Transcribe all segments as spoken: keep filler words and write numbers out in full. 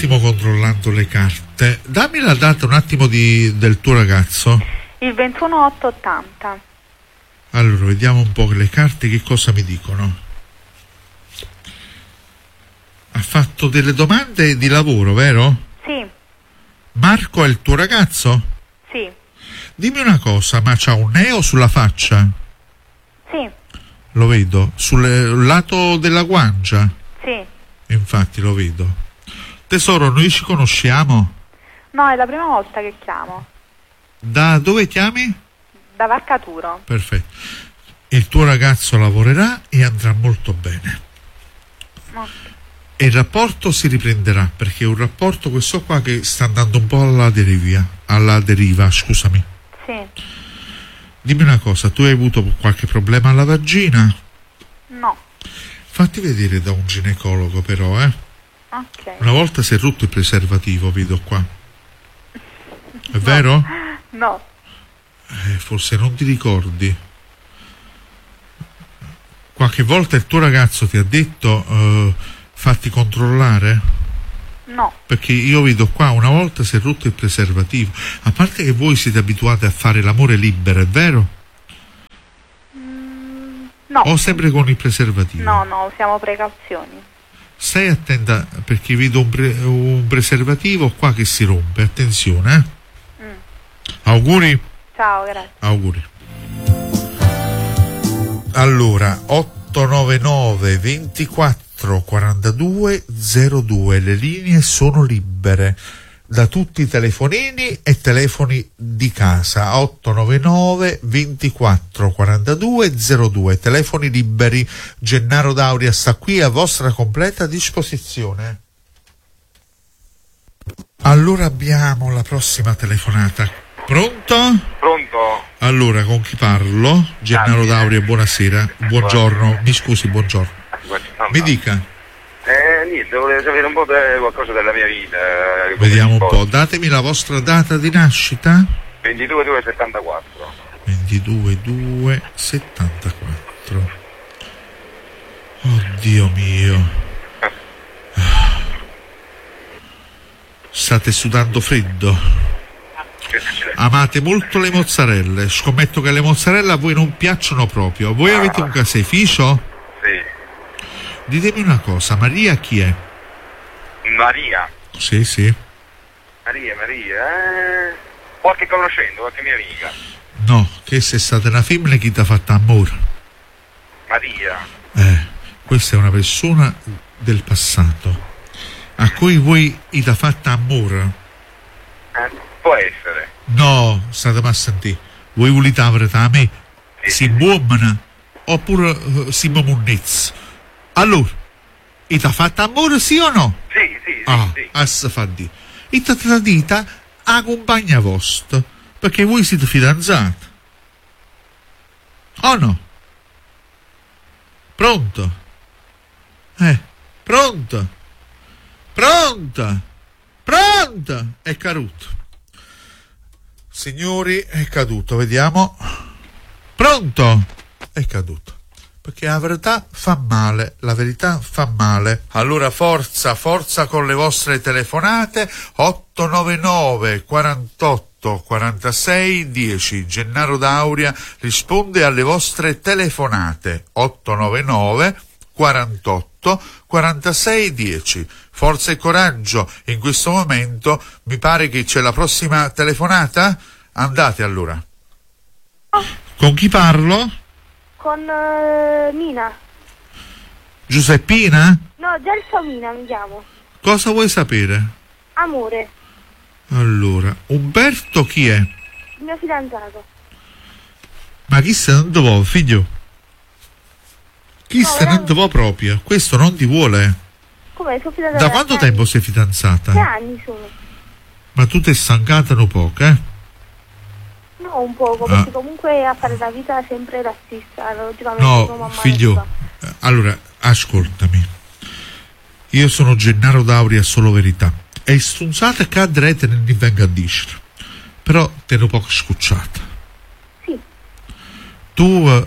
attimo controllando le carte. Dammi la data un attimo di, del tuo ragazzo. Il ventuno otto ottanta. Allora, vediamo un po' le carte che cosa mi dicono. Ha fatto delle domande di lavoro, vero? Sì. Marco è il tuo ragazzo? Sì. Dimmi una cosa, ma c'ha un neo sulla faccia? Sì. Lo vedo. Sul lato della guancia? Sì. Infatti lo vedo. Tesoro, noi ci conosciamo? No, è la prima volta che chiamo. Da dove chiami? Da Varcaturo. Perfetto. Il tuo ragazzo lavorerà e andrà molto bene. Okay. E il rapporto si riprenderà, perché è un rapporto questo qua che sta andando un po' alla deriva, alla deriva, scusami. Sì. Dimmi una cosa, tu hai avuto qualche problema alla vagina? No. Fatti vedere da un ginecologo però, eh. Ok. Una volta si è rotto il preservativo, vedo qua. È no. vero? No. Eh, forse non ti ricordi. Qualche volta il tuo ragazzo ti ha detto uh, fatti controllare? No. Perché io vedo qua una volta si è rotto il preservativo. A parte che voi siete abituati a fare l'amore libero, è vero? Mm, no. O sempre con il preservativo? No, no, usiamo precauzioni. Stai attenta perché vedo un, pre- un preservativo qua che si rompe. Attenzione, eh? Mm. Auguri. Ciao, grazie. Auguri. Allora, otto nove nove ventiquattro quarantadue zero due, le linee sono libere da tutti i telefonini e telefoni di casa. Otto nove nove ventiquattro quarantadue zero due, telefoni liberi. Gennaro Dauria sta qui a vostra completa disposizione. Allora abbiamo la prossima telefonata. Pronto? Pronto? Allora, con chi parlo? Gennaro Dauria, buonasera. Buongiorno, mi scusi, buongiorno. Mi dica. Eh, niente, volevo sapere un po' di qualcosa della mia vita. eh, Vediamo un po'. Datemi la vostra data di nascita. ventidue due settantaquattro. ventidue due settantaquattro. Oddio mio. State sudando freddo. Amate molto le mozzarelle. Scommetto che le mozzarelle a voi non piacciono proprio. Voi avete un caseificio? Sì. Ditemi una cosa, Maria chi è? Maria. Sì, sì. Maria, Maria. Eh... Qualche conoscente, qualche mia amica. No, che se è stata una femmina chi ti ha fatto amore. Maria. Eh, questa è una persona del passato a cui voi gli ha fatto amore. Eh, può essere. No, state a sentire. Voi volete avere da me? Sì, si buomana oppure uh, si mamunnezza? Allora, gli ha fatto amore sì o no? Sì, sì, sì. Ah, sì. a se fa di. E ti ha tradita a compagna vostra perché voi siete fidanzati. O no? Pronto? Eh, pronto? Pronta? Pronta? È caduto. Signori, è caduto, vediamo. Pronto? È caduto. Perché la verità fa male, la verità fa male. Allora forza, forza con le vostre telefonate. Otto nove nove quarantotto quarantasei dieci. Gennaro Dauria risponde alle vostre telefonate. Otto nove nove quarantotto quarantasei dieci. Forza e coraggio, in questo momento mi pare che c'è la prossima telefonata. Andate allora. Con chi parlo? Con uh, Mina. Giuseppina? No, Gelsomina mi chiamo. Cosa vuoi sapere? Amore. Allora, Umberto chi è? Il mio fidanzato. Ma chi se non vuole, figlio? Chi no, se non vuole proprio? Questo non ti vuole. Come? Sono fidanzata. Da quanto tempo sei fidanzata? Tre anni sono. Ma tu ti stancata un po', eh? No, un poco, ah. perché comunque a fare la vita sempre razzista. Logicamente no, figlio, allora, ascoltami. Io sono Gennaro Dauria, solo verità. E stunzate che andrete non mi venga a dire. Però te ne poco scucciata. Sì. Tu, eh,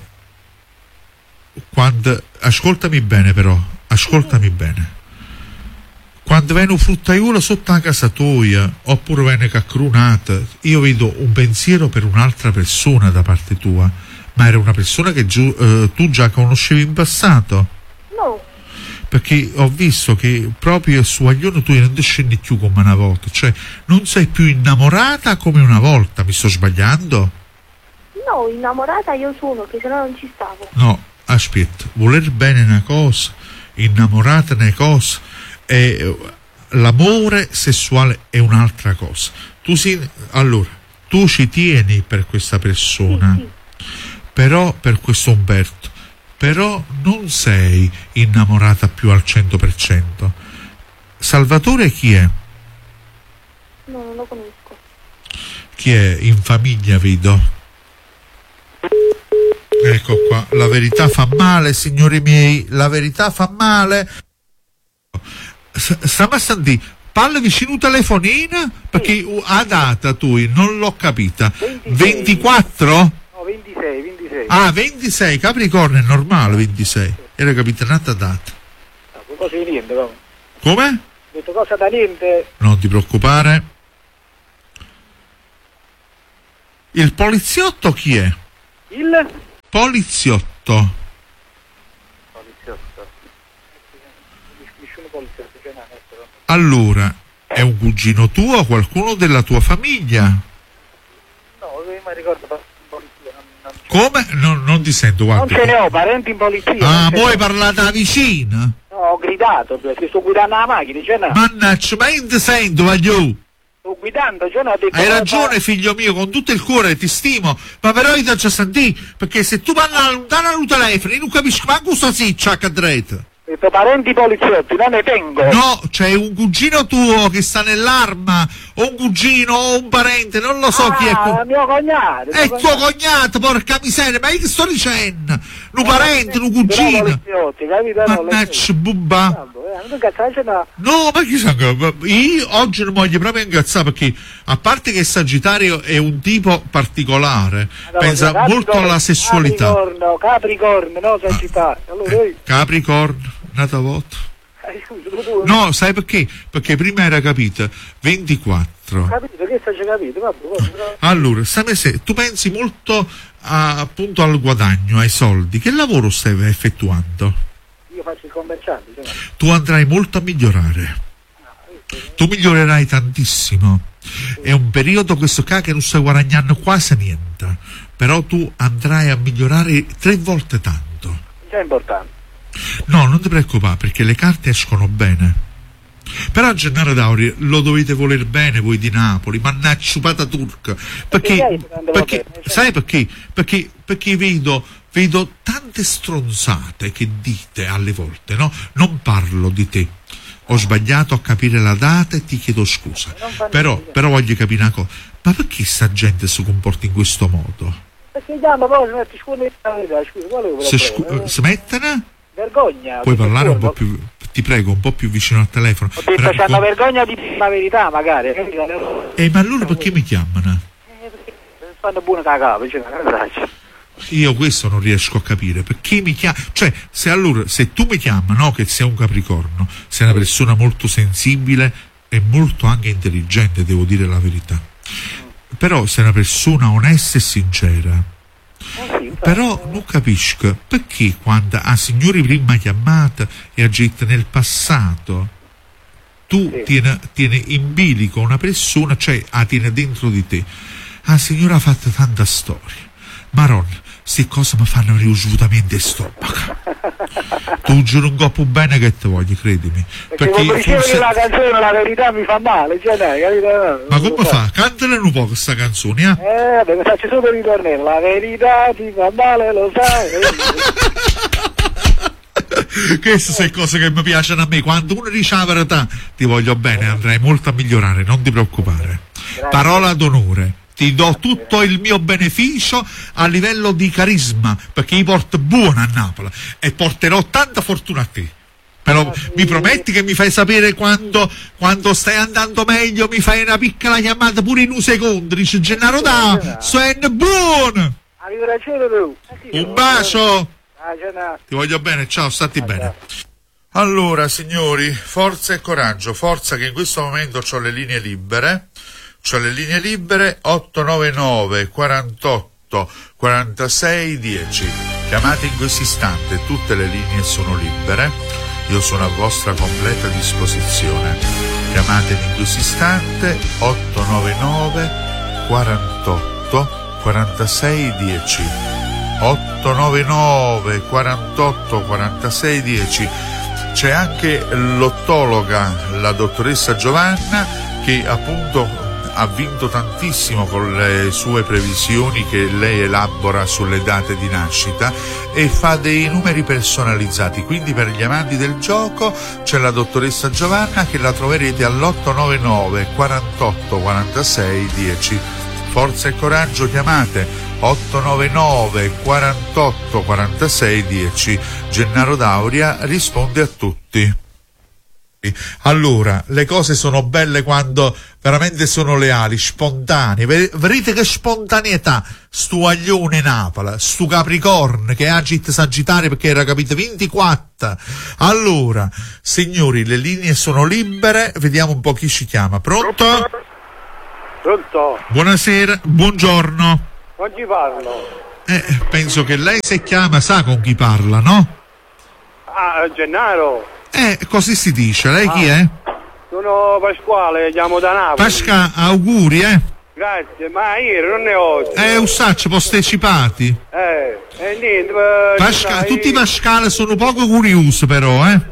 quando... Ascoltami bene però, ascoltami sì. bene. quando viene un fruttaiolo sotto la casa tua, oppure viene caccrunata, io vedo un pensiero per un'altra persona da parte tua, ma era una persona che giu, eh, tu già conoscevi in passato? No, Perché ho visto che proprio su Aglione tu non ti scendi più come una volta, cioè non sei più innamorata come una volta, mi sto sbagliando? no, innamorata io sono, che se no non ci stavo. No, aspetta, voler bene una cosa, innamorata una cosa, e l'amore sessuale è un'altra cosa. Tu si, allora, tu ci tieni per questa persona, Sì, però per questo Umberto, però non sei innamorata più al cento per cento. Salvatore chi è? No, non lo conosco. Chi è? In famiglia vedo. Ecco qua, la verità fa male, signori miei, la verità fa male. S- stiamo a sentire, parla vicino al telefonino, perché uh, a data tu non l'ho capita. ventiquattro? No, ventisei, ventisei. Ah, ventisei, Capricorno è normale, ventisei. Era capitanata data. Ah, cosa di niente, come? Come? Ho detto cosa da niente. Non ti preoccupare. Il poliziotto chi è? Il? Poliziotto. Poliziotto. Nessuno poliziotto, cioè no, adesso. Allora, è un cugino tuo o qualcuno della tua famiglia? No, io mi ricordo in polizia. Non, non, Come? Non, non ti sento, non guarda. ce ne ho, parenti in polizia. Ah, non ce poi ne ho. parlate da vicino? No, ho gridato, perché sto guidando la macchina, cioè no. Mannaggia, ma io non ti sento, voglio. Sto guidando, cioè no, ho detto... Hai eh, ragione, ma- figlio mio, con tutto il cuore ti stimo, ma però io ti già sentì, perché se tu parli lontano al telefono, io non capisco manco sto siccia che dreta. Ho detto parenti poliziotti, non ne tengo. No, c'è un cugino tuo che sta nell'arma, o un cugino, o un parente, non lo so ah, chi è. Cu- mio cognato. è mio tuo cognato, porca miseria, ma io che sto dicendo? Un parente, un Però cugino. poliziotti, capito? No, Mannaggia, bubba. Eh, non cazzo, no. No, ma chi sa che io oggi non voglio proprio incazzare, perché a parte che Sagittario è un tipo particolare, Allora, pensa Capricorno- molto alla sessualità. Capricorno, Capricorno, no, Sagittario. Allora, Eh, io- Capricorno, nata voto. eh, scusa, tu, tu, No, sai perché? Perché prima era capita ventiquattro. capito, che stai capito? Vabbè, vabbè, però- Allora, sai se tu pensi molto a- appunto al guadagno, ai soldi, che lavoro stai effettuando? io faccio il commerciante, cioè, no. Tu andrai molto a migliorare. Tu migliorerai tantissimo. È un periodo questo qua che non stai guadagnando quasi niente, però tu andrai a migliorare tre volte tanto. Già è importante. No, non ti preoccupare, perché le carte escono bene. Però Gennaro Dauri lo dovete voler bene voi di Napoli, mannaggia pataturca. Perché lei Perché, sta andando perché bene, cioè- sai perché? Perché, perché vedo, vedo tante stronzate che dite alle volte, no? Non parlo di te. Ho sbagliato a capire la data e ti chiedo scusa. Non fa Però, niente. però voglio capire una cosa. Ma perché sta gente si comporta in questo modo? Perché chiama poi, non ti scusi la verità, scusa, quale vuoi Se la scu- prova, eh? smettene? Vergogna. Puoi che parlare un po' scusa. più, ti prego, un po' più vicino al telefono. Ho detto, Però- c'hanno vergogna di dire la verità, magari. capito? Eh, ma allora perché mi chiamano? Eh, perché fanno buona cagata, cioè, non la Io questo non riesco a capire, perché mi chiama, cioè se allora se tu mi chiami, no, che sei un Capricorno, sei una persona molto sensibile e molto anche intelligente, devo dire la verità, però sei una persona onesta e sincera, Eh sì, infatti. però non capisco perché quando a signori prima chiamata e a gente nel passato tu Sì. tieni, tieni in bilico una persona, cioè la tieni dentro di te. La signora ha fatto tanta storia, Maronna, queste cose mi fanno riusutamente stomaco. Tu giuro un po' più bene che te voglio, credimi. Perché quando dicevo forse- che la canzone la verità mi fa male, cioè dai, capito? Ma come fa? Cantala un po' questa canzone, eh? Eh, vabbè, faccio solo il ritornello, la verità ti fa male, lo sai. Queste sono cose che mi piacciono a me. Quando uno dice la verità, ti voglio bene, andrai molto a migliorare, non ti preoccupare. Parola d'onore. Ti do tutto il mio beneficio a livello di carisma, perché io porto buona a Napoli e porterò tanta fortuna a te. Però mi prometti che mi fai sapere quando, quando stai andando meglio, mi fai una piccola chiamata pure in un secondo, dice Gennaro da, sono buono. Arrivederci tu. Un bacio, Ah, cioè, no. ti voglio bene, ciao, stati bene. Allora, signori, forza e coraggio, forza che in questo momento ho le linee libere, ho le linee libere otto nove nove quarantotto quarantasei dieci. Chiamate in questo istante, tutte le linee sono libere, io sono a vostra completa disposizione. Chiamatemi in questo istante otto nove nove quarantotto quarantasei dieci. otto nove nove quarantotto quarantasei dieci. C'è anche l'ottologa, la dottoressa Giovanna, che appunto ha vinto tantissimo con le sue previsioni che lei elabora sulle date di nascita e fa dei numeri personalizzati. Quindi per gli amanti del gioco c'è la dottoressa Giovanna, che la troverete all'otto nove nove quarantotto quarantasei dieci. Forza e coraggio, chiamate otto nove nove quarantotto quarantasei dieci. Gennaro D'Auria risponde a tutti. Allora, le cose sono belle quando veramente sono leali, spontanee. Vedete che spontaneità stu aglione Napoli, stu Capricorno che agit Sagittario, perché era capito ventiquattro. Allora, signori, le linee sono libere, vediamo un po' chi ci chiama. Pronto? Pronto? Buonasera, buongiorno. Non ci parlo. Eh, penso che lei, se chiama, sa con chi parla, no? Ah, Gennaro. Eh, così si dice. Lei chi è? Sono Pasquale, chiamo da Napoli. Pasca, auguri, eh? Grazie, ma ieri non ne ho. Eh, usacci postecipati. Eh, e niente. eh, Pasca, dai, tutti i Pascale sono poco curiosi, però, eh?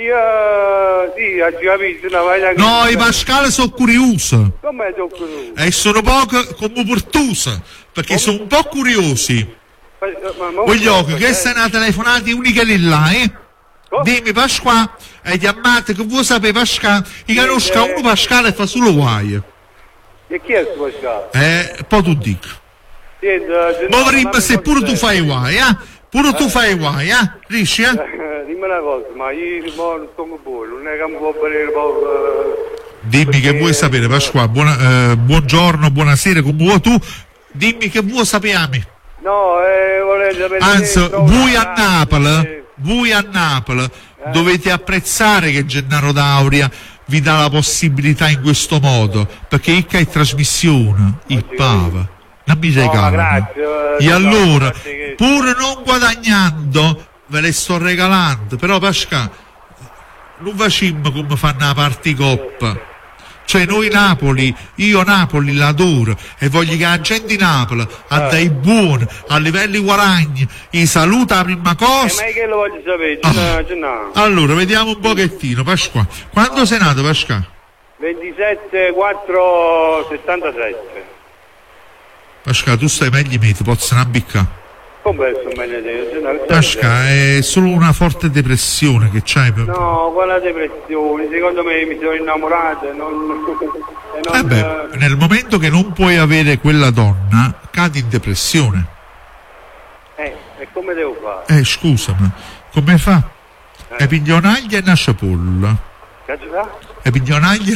Io, sì, ho capito. No, vai da No, i Pascale sono curiosi. Come sono curioso? E sono poco come portusi, perché sono un po' curiosi. Ma, ma, Voglio ma- che questa è una telefonata unica lì là, eh? Oh. Dimmi Pasqua, e chiamate che vuoi sapere Pasqua, io conosco uno Pasquale e fa solo guai. E chi è questo Pasquale? Eh, poi tu dico. Senti, eh, Ma no, prima ma se mi pure tu consente. fai guai, eh? Pure tu fai guai, eh? Riesci, eh? Eh, dimmi una cosa, ma io mo non sto buono, non è che mi può venire poco. Dimmi che vuoi sapere Pasqua, buona, eh, buongiorno, buonasera, come vuoi tu, dimmi che vuoi sapere. No, eh, vorrei sapere. Anzi, se- voi a eh, Napoli, voi a Napoli dovete apprezzare che Gennaro D'Auria vi dà la possibilità in questo modo, perché il che è trasmissione, il pava, non mi regalano. grazie, eh, E no, allora, grazie che- pur non guadagnando, ve le sto regalando, però Pasca, non facciamo come fanno la particoppa. Cioè noi Napoli, io Napoli l'adoro e voglio che la gente di Napoli ha dei buoni, a livelli guadagni, i saluta la prima Eh, cosa. ma che lo voglio sapere? Ah. Gennaro, Gennaro. Allora, vediamo un pochettino, Pasqua. Quando sei nato, Pasqua? ventisette quattro settantasette. Pasqua, tu stai meglio di me, ti posso ambicca. Come sto meglio di Gennaro? Pasqua, è solo una forte depressione che c'hai. per- No, quella depressione, secondo me mi sono innamorato e non... e non Eh beh, nel momento che non puoi avere quella donna, cadi in depressione. eh, e come devo fare? Eh, scusami, come fa? E piglionaglia e una ciapolla. Che ci fa? E piglionaglia...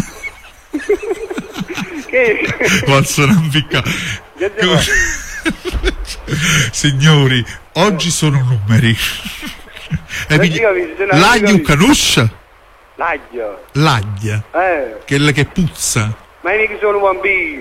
Che? Posso non piccare. Che devo Signori, oggi sono numeri. E Non pigli- ti capisci, se no non ti L'aglio capisci. canuscia? L'aglio. L'aglia, Eh, quella che puzza. ma io che sono un bambino.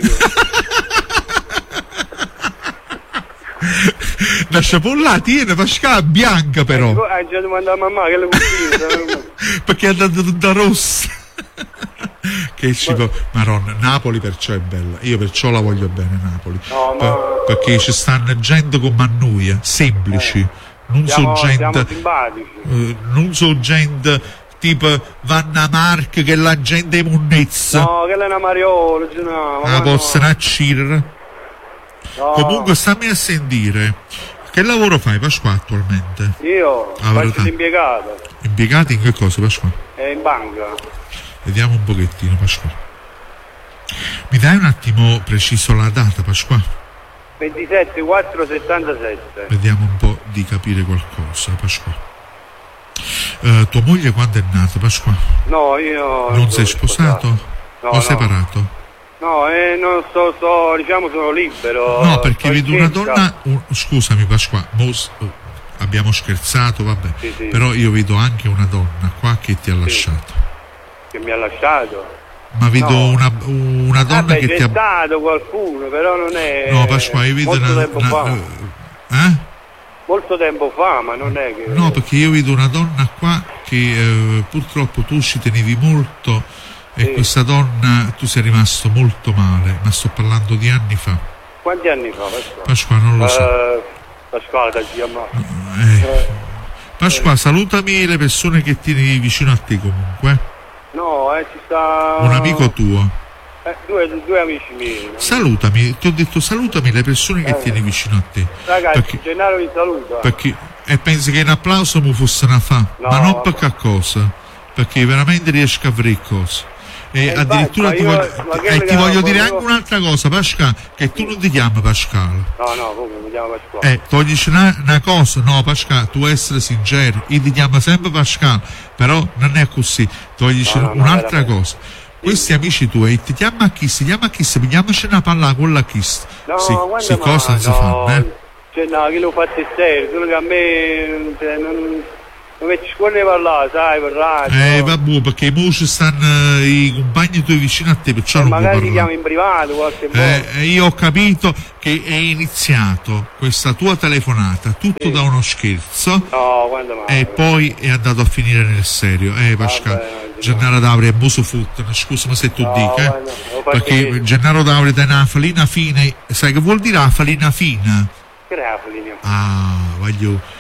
La ciapolla tiene, Pasqua bianca però, Hai già domandato a mamma che le cucina. perché è andata tutta rossa. Che ci può... Maronna, Napoli perciò è bella, io perciò la voglio bene Napoli. No, ma- Per- perché ci stanno gente come a noi, eh, semplici, non Siamo, so siamo gente... simpatici. Eh, non so gente tipo Vanna Mark, che la gente è monnezza, No, che lei è una Mariola, no. ma la no. possono accirere. No. Comunque stammi a sentire, che lavoro fai Pasqua attualmente? Io Ah, verità. faccio l'impiegato, Impiegati in che cosa Pasqua? è in banca. Vediamo un pochettino Pasqua. Mi dai un attimo preciso la data Pasqua? ventisette quattro settantasette. Vediamo un po' di capire qualcosa Pasqua. Eh, tua moglie quando è nata Pasqua? No, io Non sei sono sposato? No, o no. separato? No, eh, non sto, sto, diciamo, sono libero. No, perché sto in vedo una cerca. donna. un- scusami, Pasqua, mo s- abbiamo scherzato, vabbè, Sì, sì. però io vedo anche una donna qua che ti ha lasciato. Che mi ha lasciato. Ma vedo No. una, una donna Vabbè, che c'è ti ha... stato qualcuno, però non è... No, Pasquale, io vedo molto una... tempo una- fa. eh? Molto tempo fa, ma non è che... No, perché io vedo una donna qua che eh, purtroppo tu ci tenevi molto e Sì. questa donna tu sei rimasto molto male, ma sto parlando di anni fa. Quanti anni fa, Pasquale? Pasquale, non lo so. Eh, Pasquale, da chiamare. Eh. Pasquale, salutami le persone che tieni vicino a te comunque. No, eh, ci sta... Un amico tuo. Eh, due, due amici miei. No? Salutami, ti ho detto salutami le persone che tieni vicino a te. Ragazzi, Perché, Gennaro vi saluta. perché e pensi che un applauso mi fosse una fa, No, ma non vabbè. perché a cosa? Perché veramente riesco a fare cose. E Eh, addirittura infatti, ti ma io- voglio, ma che e mi ti voglio chiamo dire proprio- anche un'altra cosa, Pasquale, che tu non ti chiami Pasquale. No, no, come mi chiamo Pasquale? Eh, toglici una, una cosa, no Pasquale, tu essere sincero, io ti chiamo sempre Pasquale, però non è così, toglici No, no, no, un'altra veramente. cosa. Questi amici tuoi ti chiamano a chi? Si chiama a chi? Si chiamaci una palla con la chi? No, Sì, guarda, sì, ma cosa non si no, fanno, eh? Cioè, no, che lo fate serio, solo che a me... Cioè, non... Non mi ci ne parlare, sai, per radio. Eh, vabbè, perché mo ci stanno eh, i compagni tuoi vicino a te, perciò non può Magari ti chiamo parlare. in privato qualche volta. Eh, io ho capito che è iniziato questa tua telefonata tutto Sì. da uno scherzo No, quando mai? e poi è andato a finire nel serio. Eh, Pasquale, Vabbè, no, Gennaro D'Auri è muso foot, scusami se tu No, dica, eh. guarda, lo faccio Perché vedere. Gennaro D'Auri è una falina fine, sai che vuol dire la falina fina? Che Rafolino? Ah, voglio.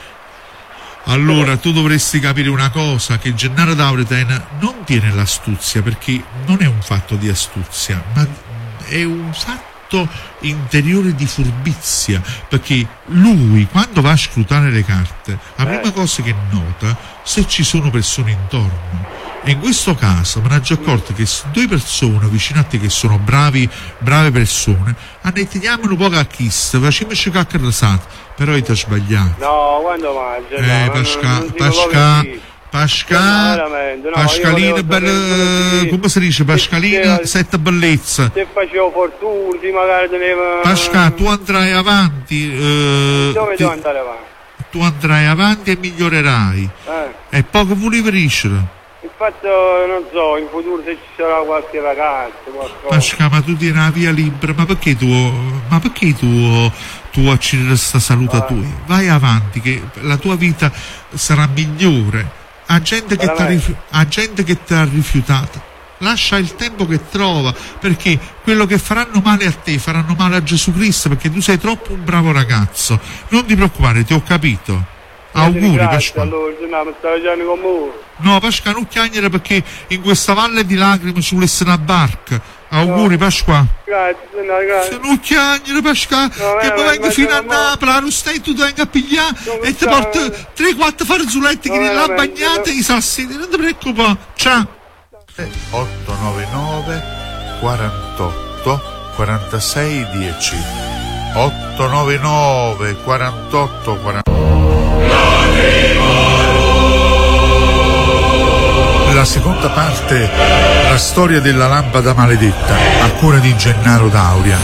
Allora tu dovresti capire una cosa, che Gennaro D'Aureten non tiene l'astuzia, perché non è un fatto di astuzia, ma è un fatto interiore di furbizia, perché lui quando va a scrutare le carte, la prima cosa che nota se ci sono persone intorno. E in questo caso me ne ho già accorto che s- due persone vicino a te che sono bravi, brave persone, annettiamo un po' a kiss, facciamoci caccarrasate, però hai sbagliato. No, quando mai? Cioè, Eh, no, Pasca, non- non dico Pasca, proprio sì. Pasca, No, veramente, no, io Pascalina, volevo bella, sapere solo come si dice, che Pascalina, c'era- sette bellezza. Se facevo fortuna, sì, magari teneva... Pasca, tu andrai avanti, eh, Dove ti- devo andare avanti? tu andrai avanti e migliorerai. Eh. E poco volevi crescere. Infatti, non so, in futuro se ci sarà qualche ragazzo, qualcosa... Pasca, ma tu tieni la via libera, ma perché tu, ma perché tu, tu accidi questa salute tua? Vai avanti, che la tua vita sarà migliore. A gente che ti ha Veramente? rifiu- a gente che ti ha rifiutato. Lascia il tempo che trova, perché quello che faranno male a te faranno male a Gesù Cristo, perché tu sei troppo un bravo ragazzo. Non ti preoccupare, ti ho capito. Auguri, Grazie, Pasquale. allora, no, mi stavo facendo con voi. No, Pasquale, non chiagnere perché in questa valle di lacrime ci volesse una barca. Auguri, Pasquale. Grazie, no, Se grazie. non chiagnere, Pasquale, No, che eh, mi ma- venga ma fino a sono mo- Napoli, non stai tu venga a pigliare Non e ti so, porto eh. tre quattro farzuletti che No, li là veramente, bagnate no. i sassini, non ti preoccupare. Ciao. otto nove nove quarantotto quarantasei dieci otto nove nove quarantotto quarantotto. La seconda parte, la storia della lampada maledetta, a cura di Gennaro D'Auria.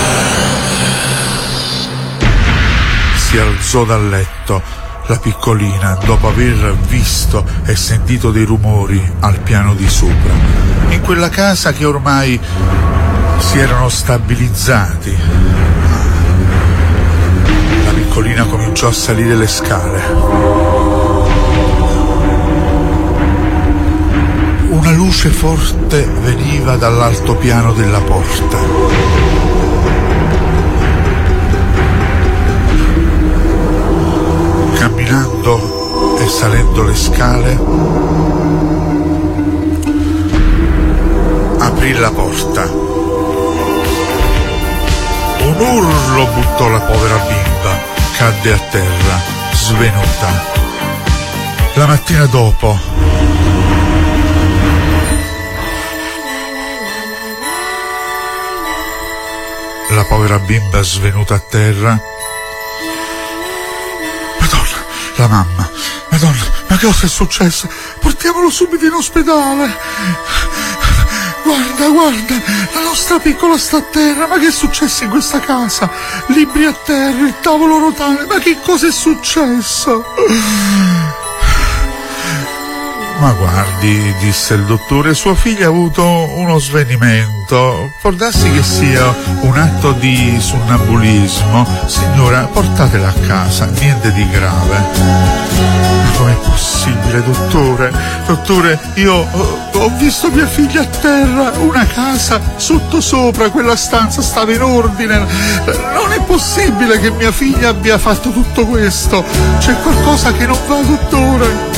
Si alzò dal letto la piccolina dopo aver visto e sentito dei rumori al piano di sopra. In quella casa che ormai si erano stabilizzati. La piccolina cominciò a salire le scale. Una luce forte veniva dall'altopiano della porta. Camminando e salendo le scale, aprì la porta. Un urlo buttò la povera bimba, cadde a terra, svenuta. La mattina dopo, la povera bimba svenuta a terra. Madonna, la mamma, Madonna, ma che cosa è successo? Portiamolo subito in ospedale. Guarda, Guarda, guarda, la nostra piccola sta a terra, ma che è successo in questa casa? Libri a terra, il tavolo rotale, ma che cosa è successo? Ma guardi, disse il dottore, sua figlia ha avuto uno svenimento. Può darsi che sia un atto di sonnambulismo. Signora, portatela a casa, niente di grave. Ma com'è possibile, dottore? Dottore, io ho visto mia figlia a terra, una casa sotto sopra, quella stanza stava in ordine. Non è possibile che mia figlia abbia fatto tutto questo. C'è qualcosa che non va, dottore.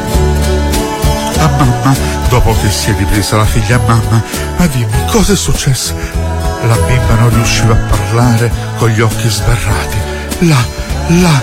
A mamma, dopo che si è ripresa la figlia, mamma, ma dimmi, cosa è successo? La bimba non riusciva a parlare con gli occhi sbarrati. La, la,